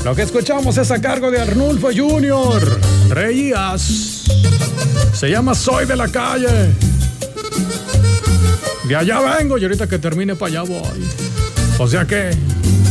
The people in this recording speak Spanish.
Lo que escuchamos es a cargo de Arnulfo Junior. Reías. Se llama Soy de la Calle. De allá vengo y ahorita que termine para allá voy. O sea que